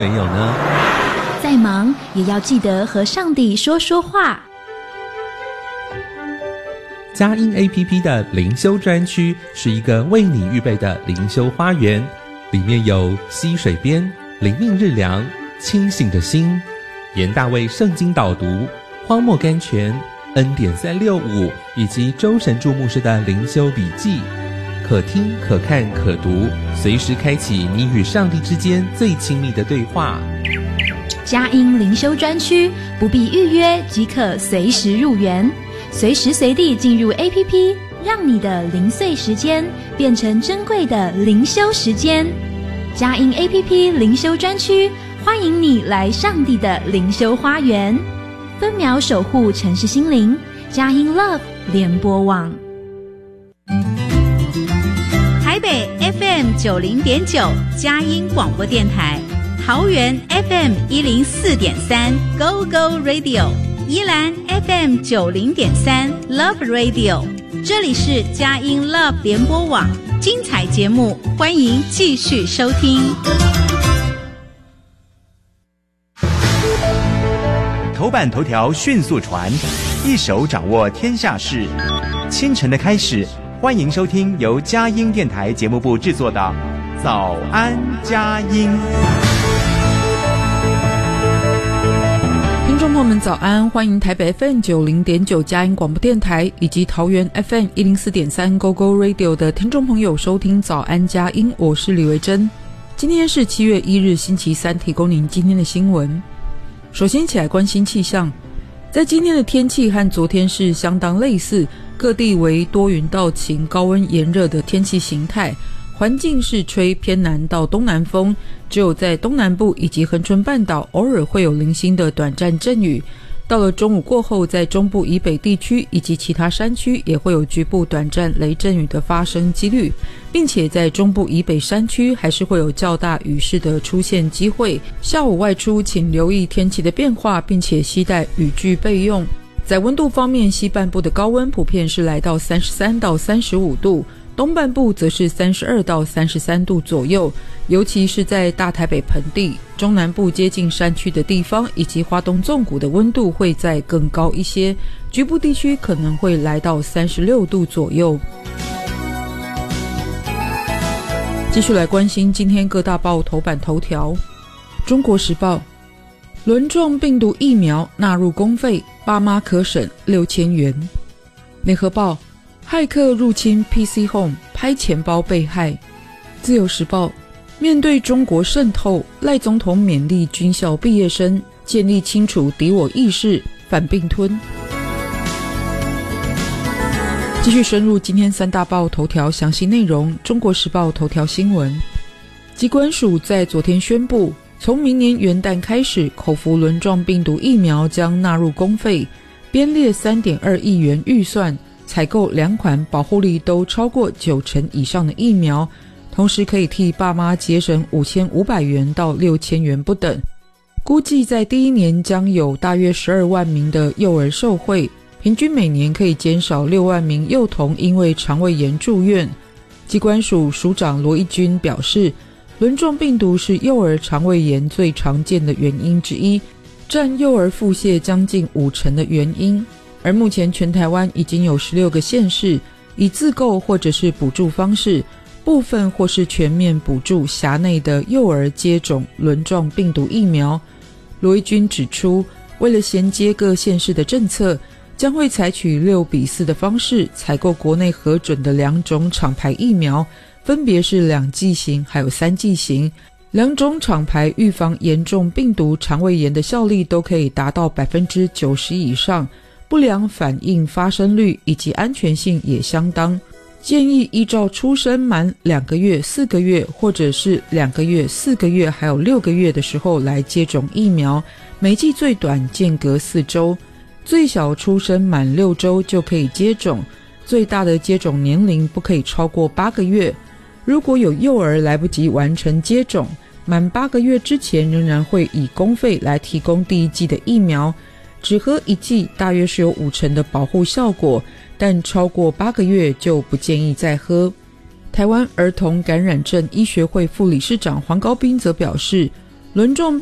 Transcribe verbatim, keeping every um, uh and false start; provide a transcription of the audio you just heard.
朋友呢？ 再忙也要记得和上帝说说话。 佳音 A P P 的灵修专区是一个为你预备的灵修花园，里面有溪水边、灵命日粮、清醒的心、严大卫圣经导读、荒漠甘泉、恩典三六五以及周神助牧师的灵修笔记，可听可看可读，随时开启你与上帝之间最亲密的对话。 佳音灵修专区不必预约即可随时入园，随时随地进入 A P P， 让你的零碎时间变成珍贵的灵修时间。佳音 A P P 灵修专区欢迎你来上帝的灵修花园，分秒守护城市心灵。佳音 Love 联播网， 台北 F M 九零点九佳音广播电台，桃园 F M 一零四点三 Go Go Radio， 宜兰 F M 九零点三 Love Radio， 这里是佳音 Love 联播网，精彩节目欢迎继续收听。 头版头条迅速传，一手掌握天下事。清晨的开始，欢迎收听由佳音电台节目部制作的《早安佳音》。 听众朋友们早安，欢迎台北 F M 九零点九佳音广播电台以及桃园 F M 一零四点三 Go Go Radio 的听众朋友收听早安佳音，我是李维珍。今天是七月一日星期三，提供您今天的新闻。首先一起来关心气象，在今天的天气和昨天是相当类似，各地为多云到晴、高温炎热的天气形态，环境是吹偏南到东南风，只有在东南部以及恒春半岛偶尔会有零星的短暂阵雨。到了中午过后，在中部以北地区以及其他山区也会有局部短暂雷阵雨的发生几率，并且在中部以北山区还是会有较大雨势的出现机会。下午外出请留意天气的变化，并且携带雨具备用。在温度方面，西半部的高温普遍是来到三十三到三十五度，东半部则是三十二到三十三度左右，尤其是在大台北盆地、中南部接近山区的地方以及花东纵谷的温度会再更高一些，局部地区可能会来到三十六度左右。继续来关心今天各大报头版头条。中国时报，轮状病毒疫苗纳入公费，爸妈可省六千元。联合报，骇客入侵 P C Home 拍钱包被害。自由时报，面对中国渗透，赖总统勉励军校毕业生建立清楚敌我意识，反并吞。继续深入今天三大报头条详细内容。中国时报头条新闻，疾管署在昨天宣布，从明年元旦开始，口服轮状病毒疫苗将纳入公费，编列 三点二亿元预算，采购两款保护力都超过九成以上的疫苗，同时可以替爸妈节省五千五百元到六千元不等。估计在第一年将有大约十二万名的幼儿受惠，平均每年可以减少六万名幼童因为肠胃炎住院。疾管署署长罗一军表示，轮状病毒是幼儿肠胃炎最常见的原因之一，占幼儿腹泻将近五成的原因。而目前全台湾已经有十六个县市以自购或者是补助方式，部分或是全面补助辖内的幼儿接种轮状病毒疫苗。罗一军指出，为了衔接各县市的政策，将会采取六比四的方式采购国内核准的两种厂牌疫苗，分别是两剂型还有三剂型。两种厂牌预防严重病毒肠胃炎的效力都可以达到 百分之九十 以上，不良反应发生率以及安全性也相当。建议依照出生满两个月、四个月，或者是两个月、四个月还有六个月的时候来接种疫苗，每剂最短间隔四周，最小出生满六周就可以接种，最大的接种年龄不可以超过八个月。如果有幼儿来不及完成接种，满八个月之前仍然会以公费来提供第一剂的疫苗，只喝一剂大约是有五成的保护效果，但超过八个月就不建议再喝。台湾儿童感染症医学会副理事长黄高斌则表示， 轮状